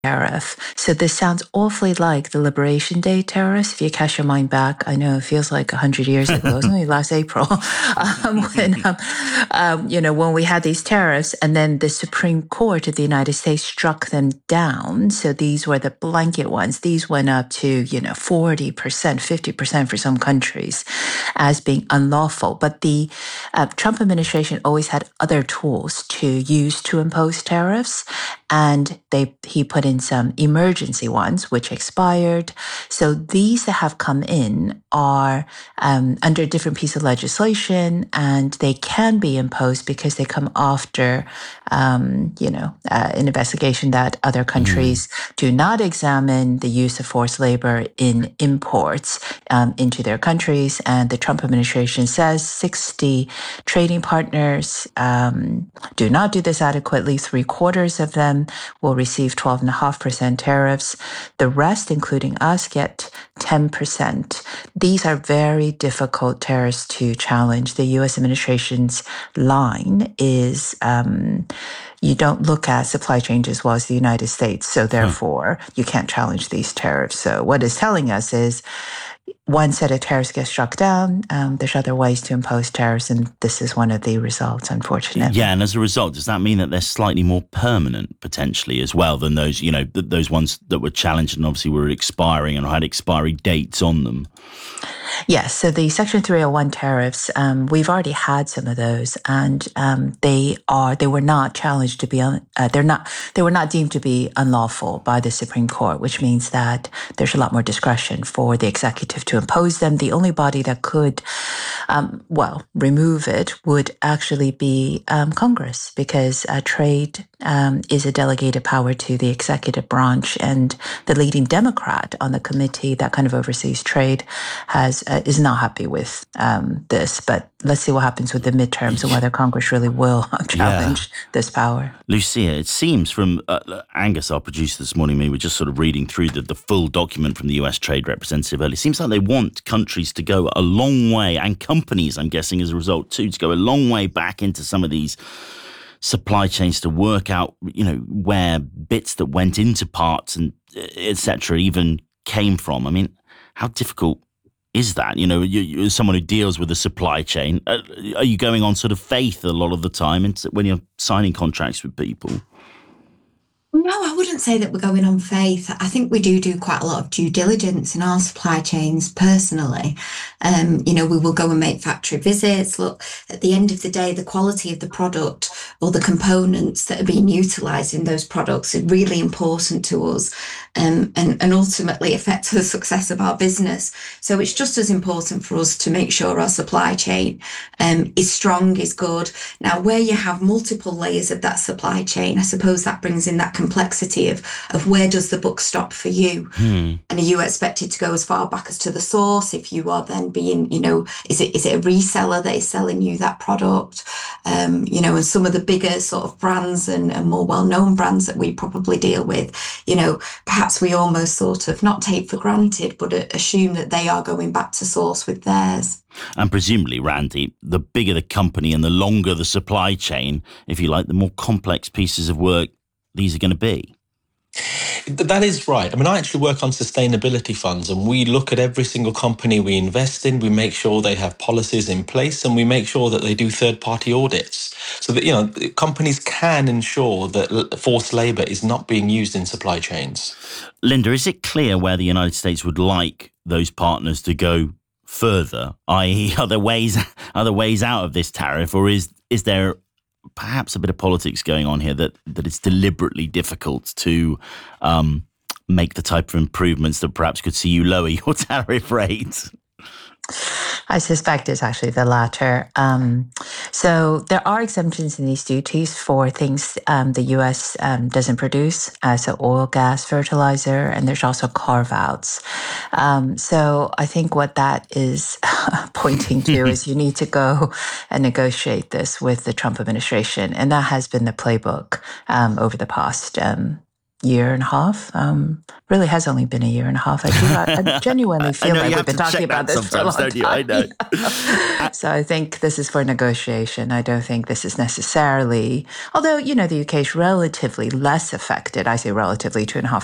tariff. So this sounds awfully like the Liberation Day tariffs. If you cast your mind back, I know it feels like 100 years ago. It was only last April when we had these tariffs, and then the Supreme Court of the United States struck them down. So these were the blanket ones. These went up to 40%, 50% for some countries as being unlawful. But the Trump administration always had other tools to use to impose tariffs, and he put in some emergency ones, which expired. So these that have come in are under a different piece of legislation, and they can be imposed because they come after, an investigation that other countries do not examine the use of forced labor in imports into their countries. And the Trump administration says 60 trading partners do not do this adequately. 3/4 of them will receive 12.5% tariffs. The rest, including us, get 10%. These are very difficult tariffs to challenge. The U.S. administration's line is you don't look at supply chains as well as the United States, so therefore you can't challenge these tariffs. So what it's telling us is one set of tariffs gets struck down. There's other ways to impose tariffs, and this is one of the results, unfortunately. Yeah, and as a result, does that mean that they're slightly more permanent, potentially, as well, than those, those ones that were challenged and obviously were expiring and had expiry dates on them? Yes, so the Section 301 tariffs, we've already had some of those, and they were not challenged to be they were not deemed to be unlawful by the Supreme Court, which means that there's a lot more discretion for the executive to impose them. The only body that could, remove it would actually be Congress, because trade is a delegated power to the executive branch, and the leading Democrat on the committee that kind of oversees trade is not happy with this. But let's see what happens with the midterms and whether Congress really will challenge this power. Lucia, it seems from Angus, our producer this morning, we were just sort of reading through the full document from the US Trade Representative earlier. It seems like they want countries to go a long way, and companies, I'm guessing, as a result too, to go a long way back into some of these supply chains to work out, where bits that went into parts and etc. even came from. I mean, how difficult is that? You're someone who deals with the supply chain. Are you going on sort of faith a lot of the time when you're signing contracts with people? No, I wouldn't say that we're going on faith. I think we do quite a lot of due diligence in our supply chains personally. We will go and make factory visits. Look, at the end of the day, the quality of the product or the components that are being utilised in those products is really important to us, and ultimately affect the success of our business. So it's just as important for us to make sure our supply chain is strong, is good. Now, where you have multiple layers of that supply chain, I suppose that brings in that complexity of where does the buck stop for you? And are you expected to go as far back as to the source? If you are then being, is it a reseller that is selling you that product? And some of the bigger sort of brands and more well-known brands that we probably deal with, perhaps we almost sort of not take for granted, but assume that they are going back to source with theirs. And presumably, Randy, the bigger the company and the longer the supply chain, if you like, the more complex pieces of work these are going to be. That is right. I mean, I actually work on sustainability funds, and we look at every single company we invest in. We make sure they have policies in place, and we make sure that they do third-party audits so that, companies can ensure that forced labour is not being used in supply chains. Linda, is it clear where the United States would like those partners to go further, i.e. other ways out of this tariff, or is there perhaps a bit of politics going on here that it's deliberately difficult to make the type of improvements that perhaps could see you lower your tariff rate? I suspect it's actually the latter. So there are exemptions in these duties for things the U.S. Doesn't produce, so oil, gas, fertilizer, and there's also carve-outs. So I think what that is pointing to is you need to go and negotiate this with the Trump administration, and that has been the playbook over the past year and a half. Really has only been a year and a half. I genuinely feel like we've been talking about this for a long time. I know. So I think this is for negotiation. I don't think this is necessarily, although, the UK is relatively less affected. I say relatively, 2.5